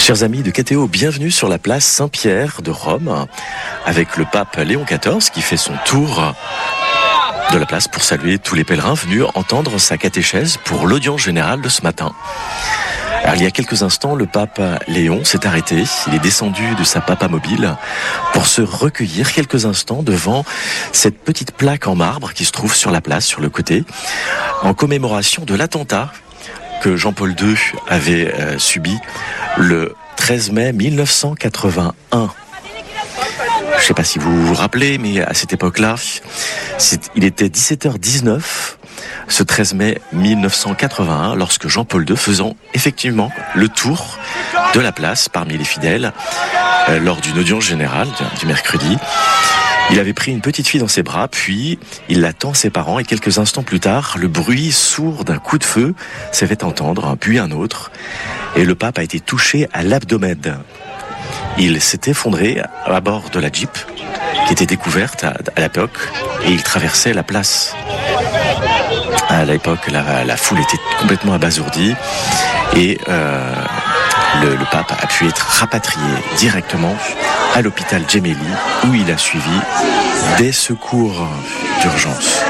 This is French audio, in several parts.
Chers amis de KTO, bienvenue sur la place Saint-Pierre de Rome avec le pape Léon XIV qui fait son tour de la place pour saluer tous les pèlerins venus entendre sa catéchèse pour l'audience générale de ce matin. Alors, il y a quelques instants, le pape Léon s'est arrêté. Il est descendu de sa papamobile pour se recueillir quelques instants devant cette petite plaque en marbre qui se trouve sur la place, sur le côté, en commémoration de l'attentat que Jean-Paul II avait subi le 13 mai 1981. Je ne sais pas si vous vous rappelez, mais à cette époque-là, il était 17h19, ce 13 mai 1981, lorsque Jean-Paul II, faisant effectivement le tour de la place parmi les fidèles, lors d'une audience générale du mercredi, il avait pris une petite fille dans ses bras, puis il l'attend ses parents, et quelques instants plus tard, le bruit sourd d'un coup de feu s'est fait entendre, puis un autre, et le pape a été touché à l'abdomen. Il s'est effondré à bord de la Jeep, qui était découverte à l'époque, et il traversait la place. À l'époque, la foule était complètement abasourdie, et le pape a pu être rapatrié directement à l'hôpital Gemelli, où il a suivi des secours d'urgence.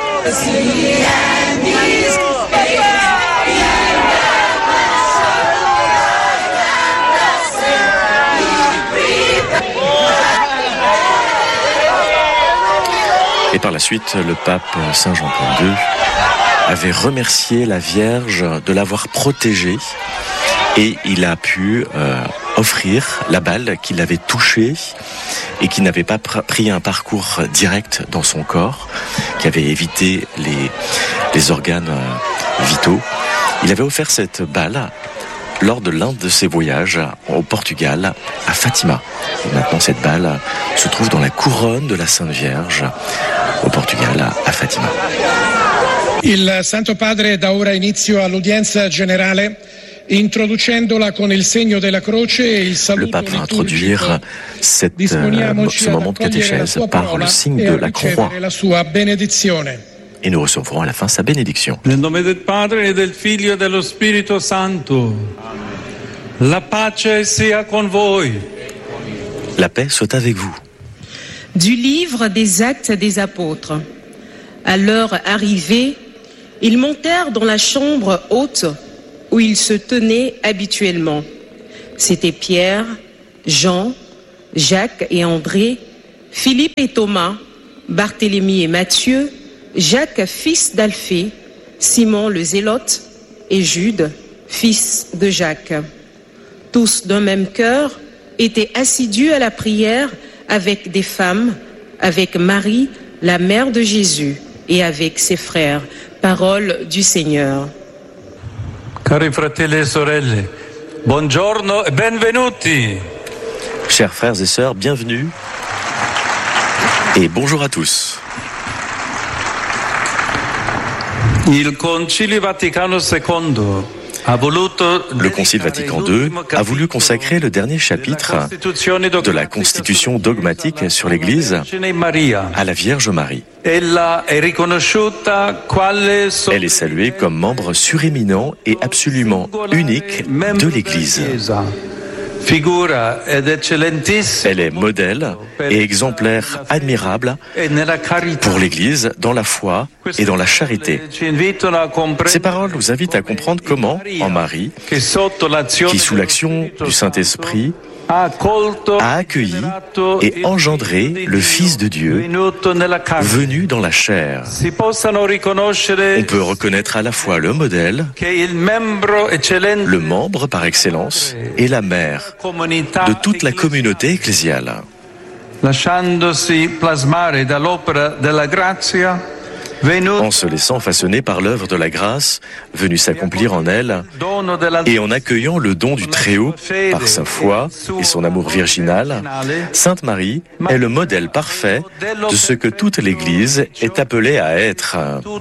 Et par la suite, le pape Saint Jean-Paul II avait remercié la Vierge de l'avoir protégé, et il a pu offrir la balle qui l'avait touché et qui n'avait pas pris un parcours direct dans son corps, qui avait évité les organes vitaux. Il avait offert cette balle lors de l'un de ses voyages au Portugal, à Fatima. Et maintenant, cette balle se trouve dans la couronne de la Sainte Vierge au Portugal, à Fatima. Il Santo Padre dà ora inizio all'udienza generale, introducendola con il segno della croce e il saluto. Le pape va introduire ce moment de catéchèse par le signe de la croix. Et nous recevrons à la fin sa bénédiction. Nel nome del Padre e del Figlio e dello Spirito Santo. La pace sia con voi. La paix soit avec vous. Du livre des Actes des Apôtres. À leur arrivée, ils montèrent dans la chambre haute où ils se tenaient habituellement. C'étaient Pierre, Jean, Jacques et André, Philippe et Thomas, Barthélemy et Matthieu, Jacques, fils d'Alphée, Simon le Zélote et Jude, fils de Jacques. Tous d'un même cœur étaient assidus à la prière avec des femmes, avec Marie, la mère de Jésus, et avec ses frères. Parole du Seigneur. Cari fratelli e sorelle, buongiorno e benvenuti. Chers frères et sœurs, bienvenue et bonjour à tous. Il Concilio Vaticano II Le Concile Vatican II a voulu consacrer le dernier chapitre de la Constitution dogmatique sur l'Église à la Vierge Marie. Elle est saluée comme membre suréminent et absolument unique de l'Église. Elle est modèle et exemplaire admirable pour l'Église dans la foi et dans la charité. Ces paroles nous invitent à comprendre comment, en Marie, qui sous l'action du Saint-Esprit a accueilli et engendré le Fils de Dieu venu dans la chair. On peut reconnaître à la fois le modèle, le membre par excellence et la mère de toute la communauté ecclésiale. En se laissant façonner par l'œuvre de la grâce venue s'accomplir en elle et en accueillant le don du Très-Haut par sa foi et son amour virginal, Sainte Marie est le modèle parfait de ce que toute l'Église est appelée à être.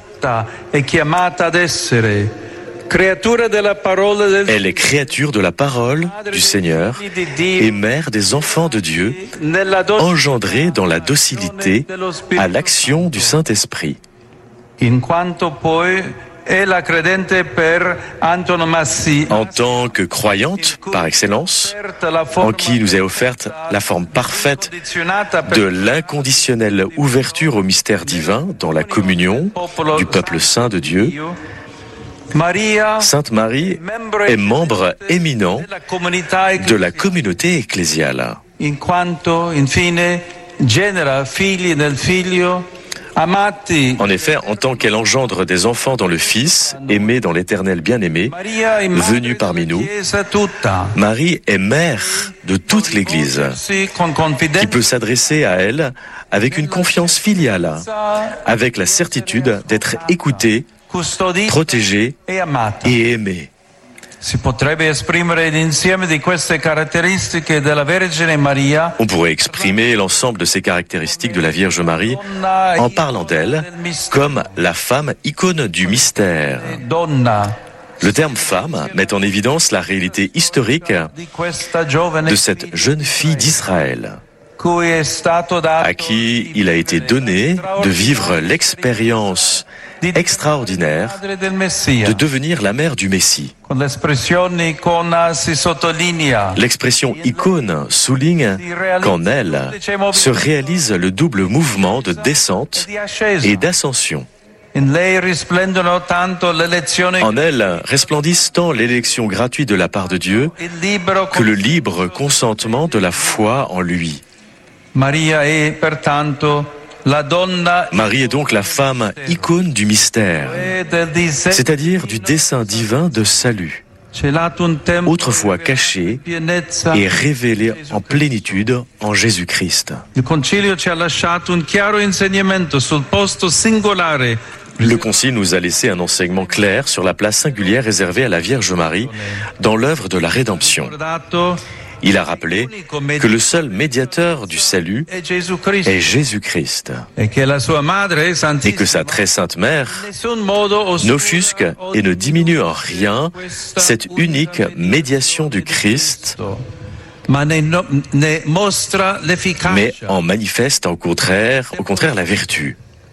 Elle est créature de la parole du Seigneur et mère des enfants de Dieu, engendrée dans la docilité à l'action du Saint-Esprit. En tant que croyante par excellence, en qui nous est offerte la forme parfaite de l'inconditionnelle ouverture au mystère divin dans la communion du peuple saint de Dieu, Sainte Marie est membre éminent de la communauté ecclésiale. En effet, en tant qu'elle engendre des enfants dans le Fils, aimé dans l'Éternel bien-aimé, venu parmi nous, Marie est mère de toute l'Église, qui peut s'adresser à elle avec une confiance filiale, avec la certitude d'être écoutée, protégée et aimée. On pourrait exprimer l'ensemble de ces caractéristiques de la Vierge Marie en parlant d'elle comme la femme icône du mystère. Le terme femme met en évidence la réalité historique de cette jeune fille d'Israël, à qui il a été donné de vivre l'expérience extraordinaire de devenir la mère du Messie. L'expression icône souligne qu'en elle se réalise le double mouvement de descente et d'ascension. En elle resplendissent tant l'élection gratuite de la part de Dieu que le libre consentement de la foi en lui. Marie est donc la femme icône du mystère, c'est-à-dire du dessein divin de salut, autrefois caché et révélé en plénitude en Jésus-Christ. Le Concile nous a laissé un enseignement clair sur la place singulière réservée à la Vierge Marie dans l'œuvre de la rédemption. Il a rappelé que le seul médiateur du salut est Jésus-Christ et que sa très sainte mère n'offusque et ne diminue en rien cette unique médiation du Christ, mais en manifeste au contraire la vertu.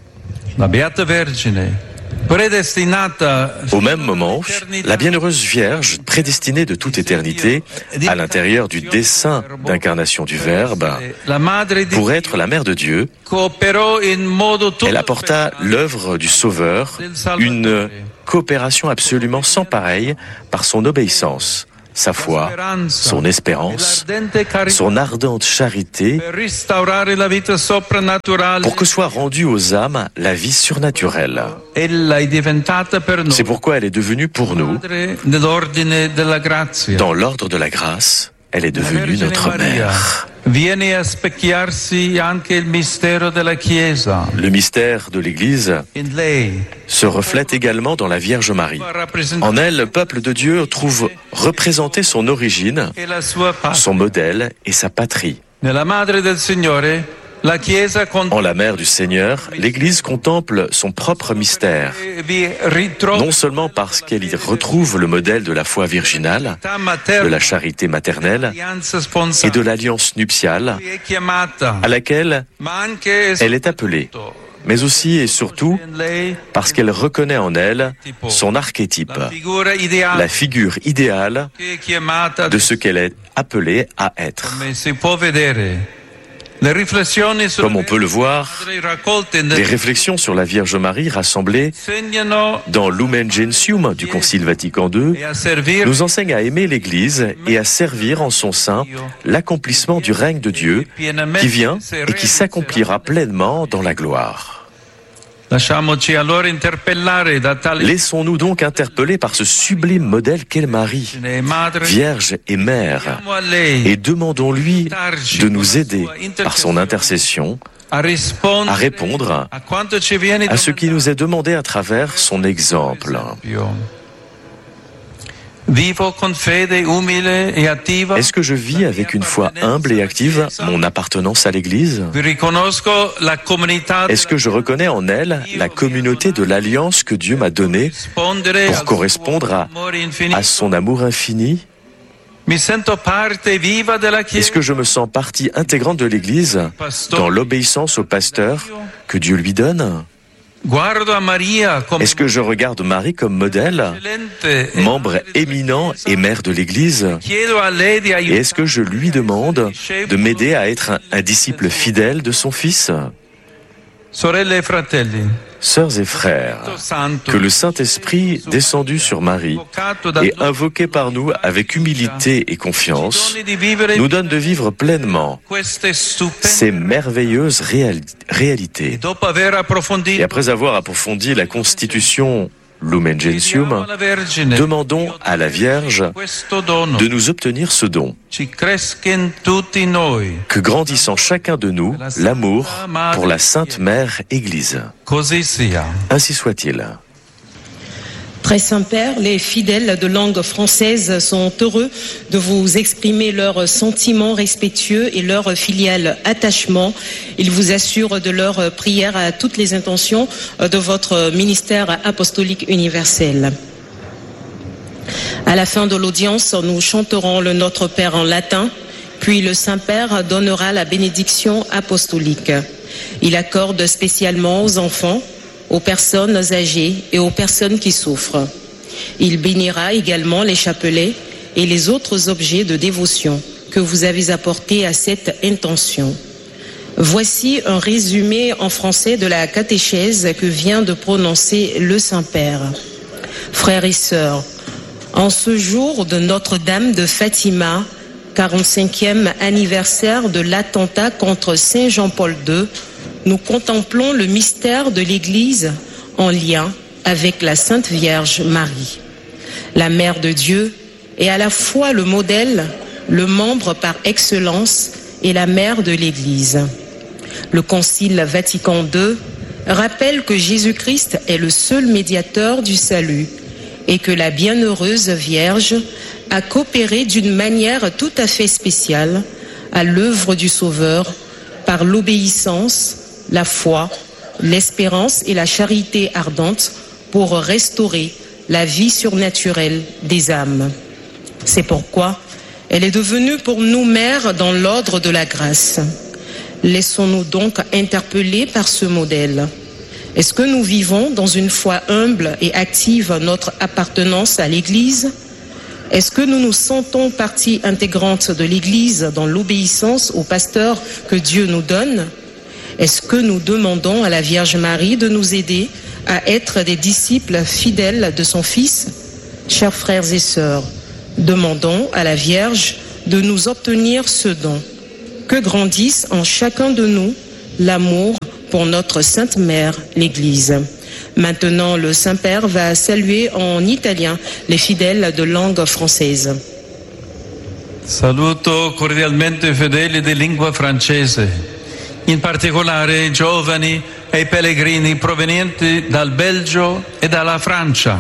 Au même moment, la bienheureuse Vierge, prédestinée de toute éternité, à l'intérieur du dessein d'incarnation du Verbe, pour être la mère de Dieu, elle apporta l'œuvre du Sauveur, une coopération absolument sans pareille par son obéissance, sa foi, son espérance, son ardente charité, pour que soit rendue aux âmes la vie surnaturelle. C'est pourquoi elle est devenue pour nous, dans l'ordre de la grâce, elle est devenue notre mère. Le mystère de l'Église se reflète également dans la Vierge Marie. En elle, le peuple de Dieu trouve représenter son origine, son modèle et sa patrie. En la mère du Seigneur, l'Église contemple son propre mystère, non seulement parce qu'elle y retrouve le modèle de la foi virginale, de la charité maternelle et de l'alliance nuptiale à laquelle elle est appelée, mais aussi et surtout parce qu'elle reconnaît en elle son archétype, la figure idéale de ce qu'elle est appelée à être. Comme on peut le voir, les réflexions sur la Vierge Marie rassemblées dans Lumen Gentium du Concile Vatican II nous enseignent à aimer l'Église et à servir en son sein l'accomplissement du règne de Dieu qui vient et qui s'accomplira pleinement dans la gloire. Laissons-nous donc interpeller par ce sublime modèle qu'est Marie, Vierge et Mère, et demandons-lui de nous aider par son intercession à répondre à ce qui nous est demandé à travers son exemple. Est-ce que je vis avec une foi humble et active mon appartenance à l'Église? Est-ce que je reconnais en elle la communauté de l'alliance que Dieu m'a donnée pour correspondre à son amour infini? Est-ce que je me sens partie intégrante de l'Église dans l'obéissance au pasteur que Dieu lui donne? Est-ce que je regarde Marie comme modèle, membre éminent et mère de l'Église? Et est-ce que je lui demande de m'aider à être un disciple fidèle de son Fils? Sœurs et frères, que le Saint-Esprit descendu sur Marie et invoqué par nous avec humilité et confiance nous donne de vivre pleinement ces merveilleuses réalités. Et après avoir approfondi la Constitution Lumen Gentium, demandons à la Vierge de nous obtenir ce don. Que grandisse en chacun de nous l'amour pour la Sainte Mère Église. Ainsi soit-il. Très Saint-Père, les fidèles de langue française sont heureux de vous exprimer leurs sentiments respectueux et leur filial attachement. Ils vous assurent de leur prière à toutes les intentions de votre ministère apostolique universel. À la fin de l'audience, nous chanterons le Notre Père en latin, puis le Saint-Père donnera la bénédiction apostolique. Il accorde spécialement aux enfants, aux personnes âgées et aux personnes qui souffrent. Il bénira également les chapelets et les autres objets de dévotion que vous avez apportés à cette intention. Voici un résumé en français de la catéchèse que vient de prononcer le Saint-Père. Frères et sœurs, en ce jour de Notre-Dame de Fatima, 45e anniversaire de l'attentat contre Saint Jean-Paul II, nous contemplons le mystère de l'Église en lien avec la Sainte Vierge Marie. La Mère de Dieu est à la fois le modèle, le membre par excellence et la mère de l'Église. Le Concile Vatican II rappelle que Jésus-Christ est le seul médiateur du salut et que la Bienheureuse Vierge a coopéré d'une manière tout à fait spéciale à l'œuvre du Sauveur par l'obéissance, la foi, l'espérance et la charité ardente pour restaurer la vie surnaturelle des âmes. C'est pourquoi elle est devenue pour nous mère dans l'ordre de la grâce. Laissons-nous donc interpeller par ce modèle. Est-ce que nous vivons dans une foi humble et active notre appartenance à l'Église? Est-ce que nous nous sentons partie intégrante de l'Église dans l'obéissance au pasteur que Dieu nous donne? Est-ce que nous demandons à la Vierge Marie de nous aider à être des disciples fidèles de son Fils? Chers frères et sœurs, demandons à la Vierge de nous obtenir ce don. Que grandisse en chacun de nous l'amour pour notre Sainte Mère, l'Église. Maintenant, le Saint-Père va saluer en italien les fidèles de langue française. Saluto cordialmente i fedeli di lingua francese, in particolare i giovani e i pellegrini provenienti dal Belgio e dalla Francia.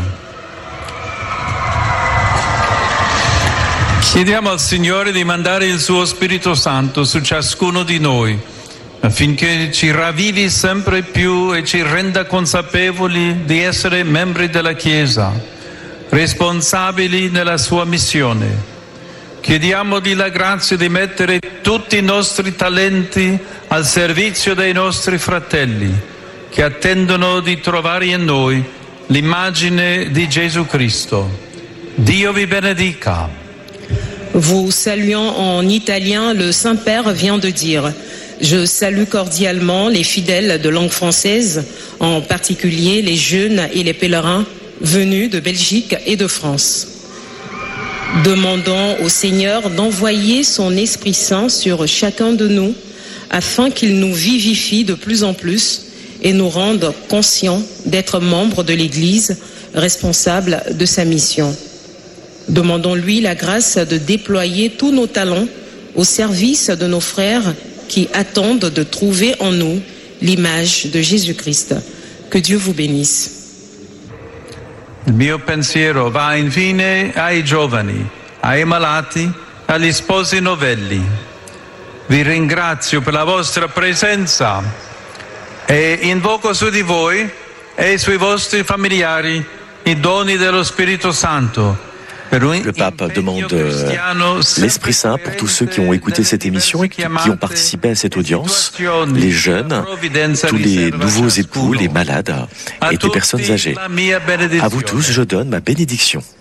Chiediamo al Signore di mandare il suo Spirito Santo su ciascuno di noi, affinché ci ravvivi sempre più e ci renda consapevoli di essere membri della Chiesa, responsabili nella sua missione. Chiediamogli la grazia di mettere tutti i nostri talenti al servizio dei nostri fratelli, che attendono di trovare in noi l'immagine di Gesù Cristo. Dio vi benedica. Vous saluant en italien, le Saint-Père vient de dire « Je salue cordialement les fidèles de langue française, en particulier les jeunes et les pèlerins venus de Belgique et de France. Demandons au Seigneur d'envoyer son Esprit Saint sur chacun de nous, afin qu'il nous vivifie de plus en plus et nous rende conscients d'être membres de l'Église, responsables de sa mission. Demandons-lui la grâce de déployer tous nos talents au service de nos frères qui attendent de trouver en nous l'image de Jésus-Christ. Que Dieu vous bénisse. Il mio pensiero va infine ai giovani, ai malati, agli sposi novelli. Vi ringrazio per la vostra presenza e invoco su di voi e sui vostri familiari i doni dello Spirito Santo, Le pape demande l'Esprit Saint pour tous ceux qui ont écouté cette émission et qui ont participé à cette audience, les jeunes, tous les nouveaux époux, les malades et les personnes âgées. À vous tous, je donne ma bénédiction.